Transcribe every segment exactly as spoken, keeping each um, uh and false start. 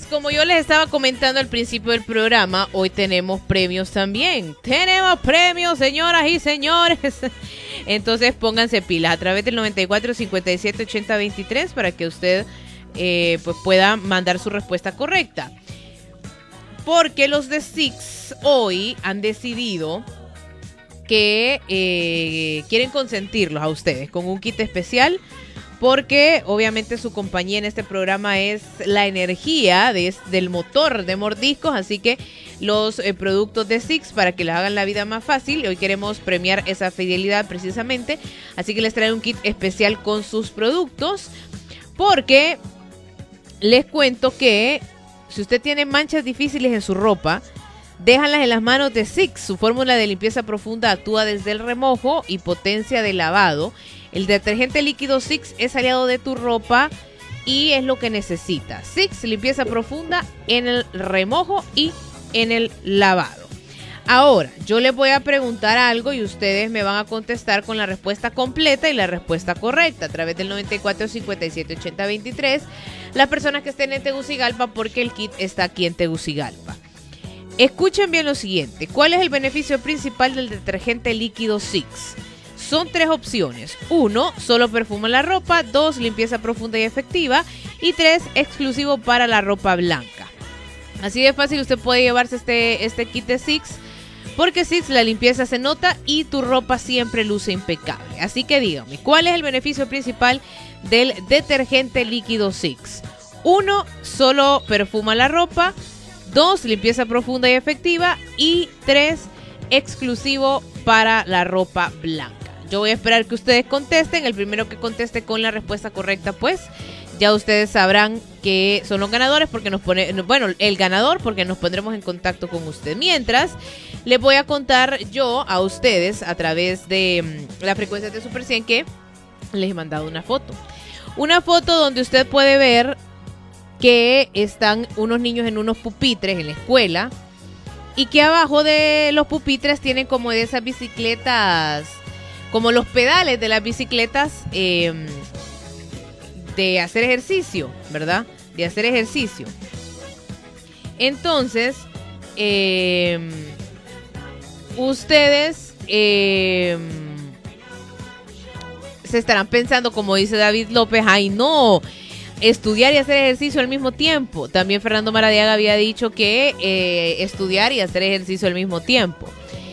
como yo les estaba comentando al principio del programa, hoy tenemos premios también. Tenemos premios, señoras y señores. Entonces pónganse pilas a través del noventa y cuatro, cincuenta y siete, ochenta, veintitrés para que usted eh, pues pueda mandar su respuesta correcta. Porque los de Six hoy han decidido que eh, quieren consentirlos a ustedes con un kit especial. Porque obviamente su compañía en este programa es la energía de, del motor de Mordiscos, así que los eh, productos de Six para que les hagan la vida más fácil. Hoy queremos premiar esa fidelidad precisamente, así que les trae un kit especial con sus productos. Porque les cuento que si usted tiene manchas difíciles en su ropa, déjanlas en las manos de Six. Su fórmula de limpieza profunda actúa desde el remojo y potencia de lavado. El detergente líquido Six es aliado de tu ropa y es lo que necesitas. Six, limpieza profunda en el remojo y en el lavado. Ahora, yo les voy a preguntar algo y ustedes me van a contestar con la respuesta completa y la respuesta correcta a través del noventa y cuatro, cincuenta y siete, ochenta, veintitrés. Las personas que estén en Tegucigalpa, porque el kit está aquí en Tegucigalpa. Escuchen bien lo siguiente. ¿Cuál es el beneficio principal del detergente líquido Six? Son tres opciones. Uno, solo perfuma la ropa. Dos, limpieza profunda y efectiva. Y tres, exclusivo para la ropa blanca. Así de fácil usted puede llevarse este, este kit de Six. Porque Six, la limpieza se nota y tu ropa siempre luce impecable. Así que dígame, ¿cuál es el beneficio principal del detergente líquido Six? Uno, solo perfuma la ropa. Dos, limpieza profunda y efectiva. Y tres, exclusivo para la ropa blanca. Yo voy a esperar que ustedes contesten. El primero que conteste con la respuesta correcta, pues ya ustedes sabrán que son los ganadores, porque nos pone, bueno, el ganador, porque nos pondremos en contacto con usted. Mientras, les voy a contar yo a ustedes a través de um, la frecuencia de Super cien que les he mandado una foto. Una foto donde usted puede ver que están unos niños en unos pupitres en la escuela y que abajo de los pupitres tienen como de esas bicicletas, como los pedales de las bicicletas eh, de hacer ejercicio, ¿verdad? De hacer ejercicio. Entonces, eh, ustedes eh, se estarán pensando, como dice David López, ¡ay no! Estudiar y hacer ejercicio al mismo tiempo. También Fernando Maradiaga había dicho que eh, estudiar y hacer ejercicio al mismo tiempo.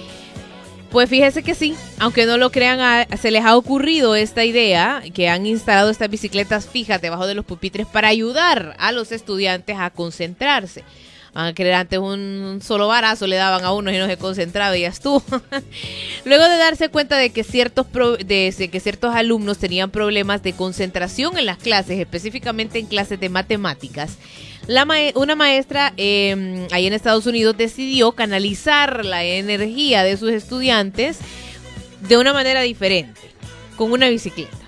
Pues fíjese que sí, aunque no lo crean, a, se les ha ocurrido esta idea, que han instalado estas bicicletas fijas debajo de los pupitres para ayudar a los estudiantes a concentrarse. Van a creer, antes un solo barazo le daban a uno y no se concentraba y ya estuvo. Luego de darse cuenta de que ciertos pro, de, de que ciertos alumnos tenían problemas de concentración en las clases, específicamente en clases de matemáticas, la ma- una maestra eh, ahí en Estados Unidos decidió canalizar la energía de sus estudiantes de una manera diferente, con una bicicleta.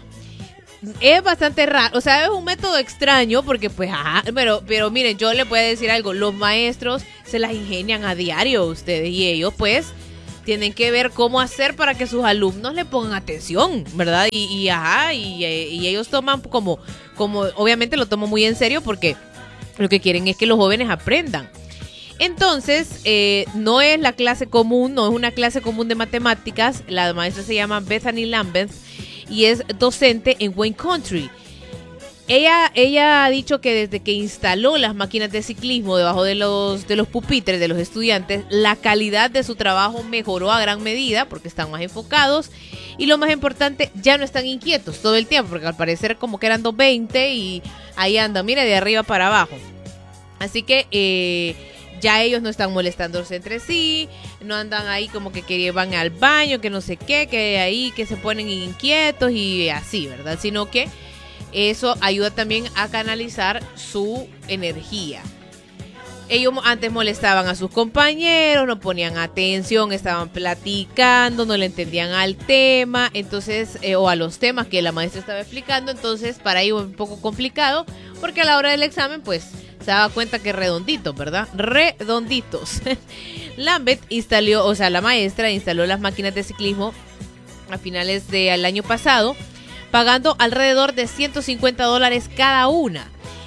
Es bastante raro, o sea, es un método extraño porque pues, ajá, pero, pero miren, yo les voy a decir algo, los maestros se las ingenian a diario ustedes y ellos pues tienen que ver cómo hacer para que sus alumnos le pongan atención, ¿verdad? Y, y ajá, y, y ellos toman como, como, obviamente lo toman muy en serio porque lo que quieren es que los jóvenes aprendan. Entonces, eh, no es la clase común, no es una clase común de matemáticas, la maestra se llama Bethany Lambeth, y es docente en Wayne Country. Ella, ella ha dicho que desde que instaló las máquinas de ciclismo debajo de los, de los pupitres de los estudiantes, la calidad de su trabajo mejoró a gran medida porque están más enfocados y lo más importante, ya no están inquietos todo el tiempo, porque al parecer como que eran doscientos veinte y ahí andan, mire, de arriba para abajo. Así que eh, ya ellos no están molestándose entre sí, no andan ahí como que, que van al baño, que no sé qué, que ahí que se ponen inquietos y así, ¿verdad? Sino que eso ayuda también a canalizar su energía. Ellos antes molestaban a sus compañeros, no ponían atención, estaban platicando, no le entendían al tema, entonces eh, o a los temas que la maestra estaba explicando, entonces para ellos un poco complicado, porque a la hora del examen pues se daba cuenta que redonditos, ¿verdad? Redonditos. Lambeth instaló, o sea, la maestra instaló las máquinas de ciclismo a finales del año pasado, pagando alrededor de ciento cincuenta dólares cada una.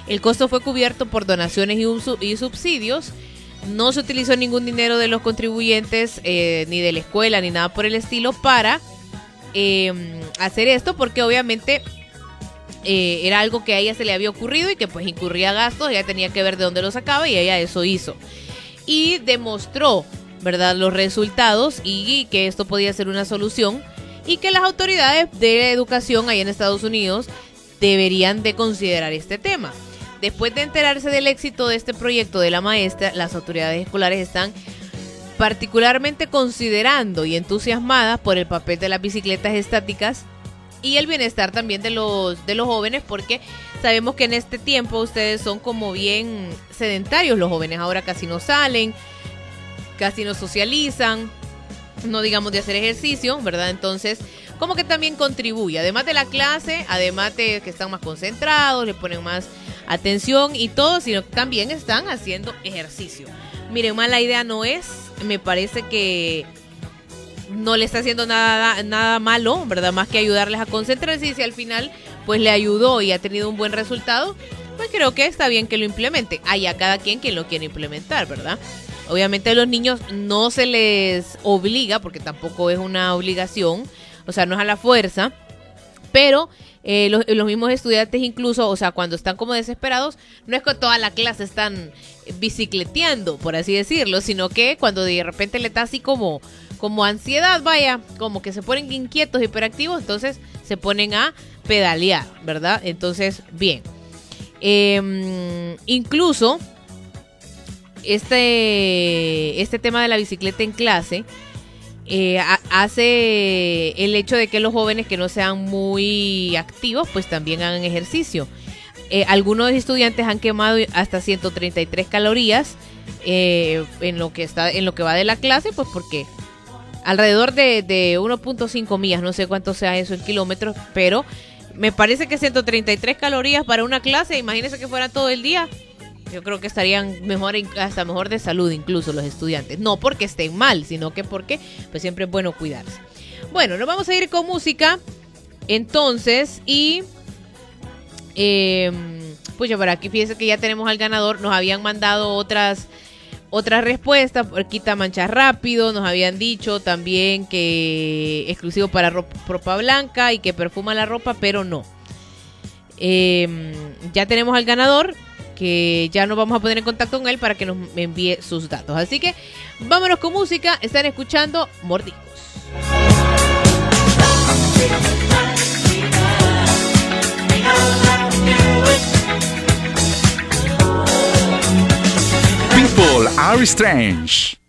El costo fue cubierto por donaciones y, un, y subsidios. No se utilizó ningún dinero de los contribuyentes, eh, ni de la escuela, ni nada por el estilo para eh, hacer esto, porque obviamente eh, era algo que a ella se le había ocurrido y que pues incurría gastos, ella tenía que ver de dónde lo sacaba y ella eso hizo. Y demostró, ¿verdad?, los resultados y que esto podía ser una solución y que las autoridades de educación ahí en Estados Unidos deberían de considerar este tema. Después de enterarse del éxito de este proyecto de la maestra, las autoridades escolares están particularmente considerando y entusiasmadas por el papel de las bicicletas estáticas y el bienestar también de los, de los jóvenes, porque sabemos que en este tiempo ustedes son como bien sedentarios los jóvenes, ahora casi no salen, casi no socializan, no digamos de hacer ejercicio, ¿verdad? Entonces, como que también contribuye, además de la clase, además de que están más concentrados, le ponen más atención y todo, sino que también están haciendo ejercicio. Miren, mala idea no es, me parece que no le está haciendo nada, nada malo, ¿verdad? Más que ayudarles a concentrarse, y si al final pues le ayudó y ha tenido un buen resultado, pues creo que está bien que lo implemente. Hay a cada quien quien lo quiere implementar, ¿verdad? Obviamente a los niños no se les obliga, porque tampoco es una obligación, o sea, no es a la fuerza, pero eh, los, los mismos estudiantes incluso, o sea, cuando están como desesperados, no es que toda la clase están bicicleteando, por así decirlo, sino que cuando de repente le está así como, como ansiedad, vaya, como que se ponen inquietos, hiperactivos, entonces se ponen a pedalear, ¿verdad? Entonces, bien. Eh, incluso este, este tema de la bicicleta en clase eh, a, hace el hecho de que los jóvenes que no sean muy activos pues también hagan ejercicio. Eh, algunos estudiantes han quemado hasta ciento treinta y tres calorías eh, en lo que está en lo que va de la clase, pues porque alrededor de, de uno punto cinco millas, no sé cuánto sea eso en kilómetros, pero me parece que ciento treinta y tres calorías para una clase, imagínense que fuera todo el día. Yo creo que estarían mejor, hasta mejor de salud incluso los estudiantes. No porque estén mal, sino que porque pues siempre es bueno cuidarse. Bueno, nos vamos a ir con música entonces y eh, pues ya por aquí fíjense que ya tenemos al ganador. Nos habían mandado otras otras respuestas, por quita manchas rápido, nos habían dicho también que exclusivo para ropa, ropa blanca y que perfuma la ropa, pero no. Eh, ya tenemos al ganador, que ya nos vamos a poner en contacto con él para que nos envíe sus datos. Así que vámonos con música. Están escuchando Mordiscos. People are strange.